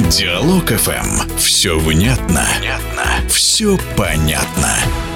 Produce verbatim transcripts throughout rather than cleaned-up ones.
Диалог эф эм. Все внятно, внятно, все понятно.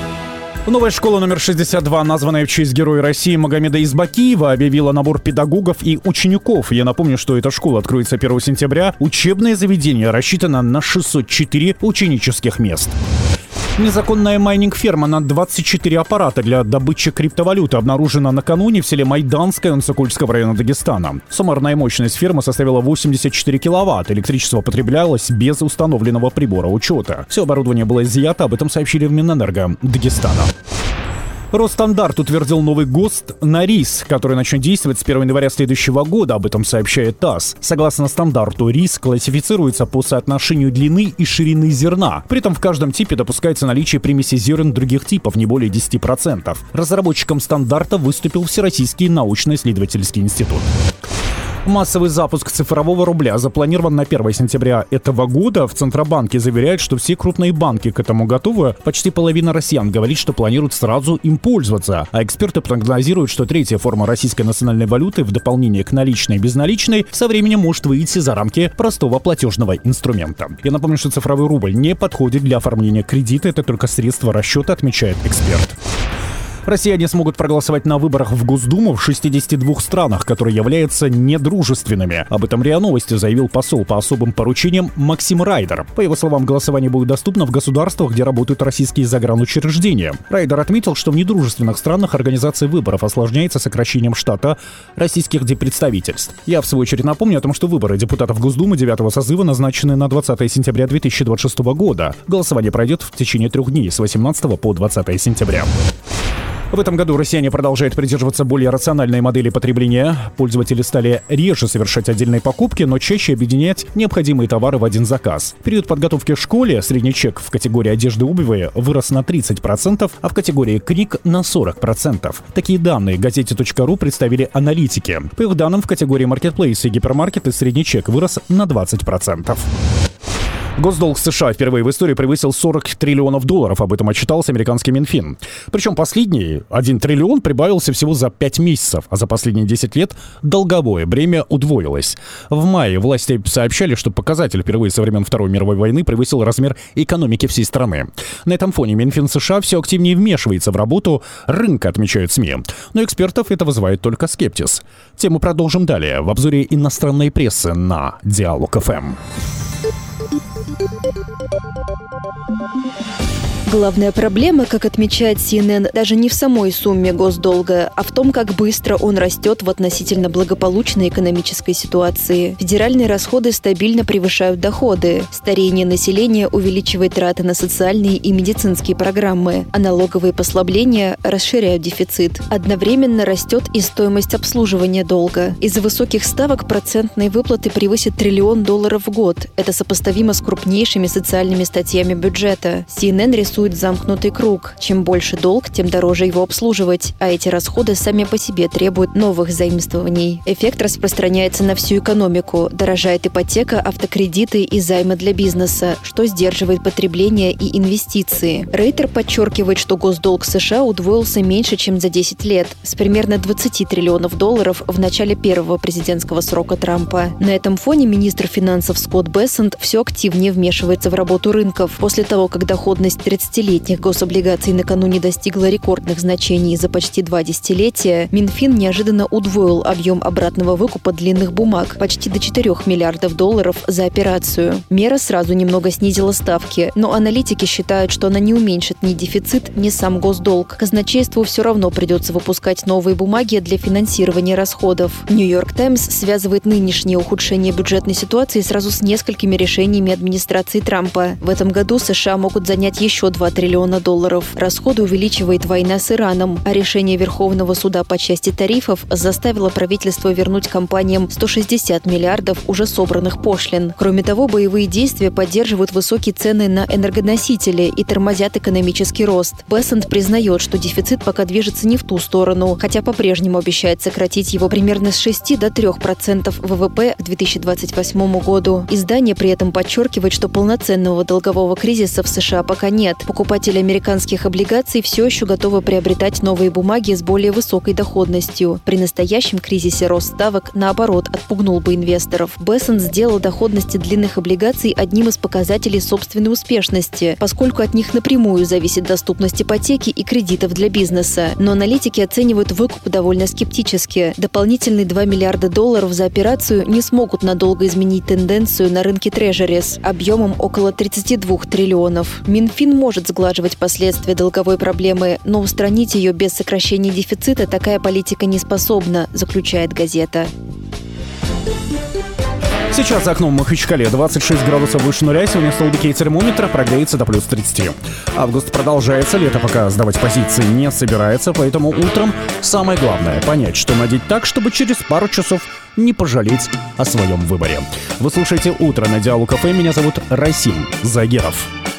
Новая школа номер шестьдесят два, названная в честь Героя России Магомеда Избакиева, объявила набор педагогов и учеников. Я напомню, что эта школа откроется первого сентября. Учебное заведение рассчитано на шестьсот четыре ученических мест. Незаконная майнинг-ферма на двадцать четыре аппарата для добычи криптовалюты обнаружена накануне в селе Майданское Сокольского района Дагестана. Суммарная мощность фермы составила восемьдесят четыре киловатта. Электричество потреблялось без установленного прибора учета. Все оборудование было изъято, об этом сообщили в Минэнерго Дагестана. Росстандарт утвердил новый ГОСТ на рис, который начнет действовать с первого января следующего года, об этом сообщает ТАСС. Согласно стандарту, рис классифицируется по соотношению длины и ширины зерна. При этом в каждом типе допускается наличие примеси зерен других типов не более десяти процентов. Разработчиком стандарта выступил Всероссийский научно-исследовательский институт. Массовый запуск цифрового рубля запланирован на первого сентября этого года. В Центробанке заверяют, что все крупные банки к этому готовы. Почти половина россиян говорит, что планируют сразу им пользоваться. А эксперты прогнозируют, что третья форма российской национальной валюты в дополнение к наличной и безналичной со временем может выйти за рамки простого платежного инструмента. Я напомню, что цифровой рубль не подходит для оформления кредита. Это только средство расчета, отмечает эксперт. Россияне смогут проголосовать на выборах в Госдуму в шестидесяти двух странах, которые являются недружественными. Об этом РИА Новости заявил посол по особым поручениям Максим Райдер. По его словам, голосование будет доступно в государствах, где работают российские загранучреждения. Райдер отметил, что в недружественных странах организация выборов осложняется сокращением штата российских диппредставительств. Я, в свою очередь, напомню о том, что выборы депутатов Госдумы девятого созыва назначены на двадцатое сентября две тысячи двадцать шестого года. Голосование пройдет в течение трех дней с восемнадцатого по двадцатое сентября. В этом году россияне продолжают придерживаться более рациональной модели потребления. Пользователи стали реже совершать отдельные покупки, но чаще объединять необходимые товары в один заказ. В период подготовки к школе средний чек в категории одежды и обуви вырос на тридцать процентов, а в категории книг на сорок процентов. Такие данные газете точка ру представили аналитики. По их данным, в категории маркетплейсы и гипермаркеты средний чек вырос на двадцать процентов. Госдолг США впервые в истории превысил сорок триллионов долларов, об этом отчитался американский Минфин. Причем последний, один триллион, прибавился всего за пять месяцев, а за последние десять лет долговое бремя удвоилось. В мае власти сообщали, что показатель впервые со времен Второй мировой войны превысил размер экономики всей страны. На этом фоне Минфин США все активнее вмешивается в работу рынка, отмечают СМИ. Но экспертов это вызывает только скепсис. Тему продолжим далее в обзоре иностранной прессы на Диалог эф эм. Главная проблема, как отмечает си эн эн, даже не в самой сумме госдолга, а в том, как быстро он растет в относительно благополучной экономической ситуации. Федеральные расходы стабильно превышают доходы. Старение населения увеличивает траты на социальные и медицинские программы, а налоговые послабления расширяют дефицит. Одновременно растет и стоимость обслуживания долга. Из-за высоких ставок процентные выплаты превысят триллион долларов в год. Это сопоставимо с крупнейшими социальными статьями бюджета. си эн эн рисует замкнутый круг. Чем больше долг, тем дороже его обслуживать, а эти расходы сами по себе требуют новых заимствований. Эффект распространяется на всю экономику. Дорожает ипотека, автокредиты и займы для бизнеса, что сдерживает потребление и инвестиции. Рейтер подчеркивает, что госдолг США удвоился меньше, чем за десять лет, с примерно двадцати триллионов долларов в начале первого президентского срока Трампа. На этом фоне министр финансов Скотт Бессент все активнее вмешивается в работу рынков. После того, как доходность тридцатилетних гособлигаций накануне достигла рекордных значений за почти два десятилетия, Минфин неожиданно удвоил объем обратного выкупа длинных бумаг почти до четырёх миллиардов долларов за операцию. Мера сразу немного снизила ставки, но аналитики считают, что она не уменьшит ни дефицит, ни сам госдолг. Казначейству все равно придется выпускать новые бумаги для финансирования расходов. Нью-Йорк Таймс связывает нынешнее ухудшение бюджетной ситуации сразу с несколькими решениями администрации Трампа. В этом году США могут занять еще два триллиона долларов. Расходы увеличивает война с Ираном, а решение Верховного суда по части тарифов заставило правительство вернуть компаниям сто шестьдесят миллиардов уже собранных пошлин. Кроме того, боевые действия поддерживают высокие цены на энергоносители и тормозят экономический рост. Бессент признает, что дефицит пока движется не в ту сторону, хотя по-прежнему обещает сократить его примерно с шести до трёх процентов вэ вэ пэ к две тысячи двадцать восьмому году. Издание при этом подчеркивает, что полноценного долгового кризиса в США пока нет. Покупатели американских облигаций все еще готовы приобретать новые бумаги с более высокой доходностью. При настоящем кризисе рост ставок, наоборот, отпугнул бы инвесторов. Бессон сделал доходности длинных облигаций одним из показателей собственной успешности, поскольку от них напрямую зависит доступность ипотеки и кредитов для бизнеса. Но аналитики оценивают выкуп довольно скептически. Дополнительные два миллиарда долларов за операцию не смогут надолго изменить тенденцию на рынке трежерис объемом около тридцати двух триллионов. Минфин может сглаживать последствия долговой проблемы, но устранить ее без сокращения дефицита такая политика не способна, заключает газета. Сейчас за окном в Махачкале двадцать шесть градусов выше нуля. Сегодня столбики термометра прогреется до плюс тридцати. Август продолжается, лето пока сдавать позиции не собирается, поэтому утром самое главное — понять, что надеть так, чтобы через пару часов не пожалеть о своем выборе. Вы слушаете «Утро» на Диалог КФМ. Меня зовут Расим Загеров.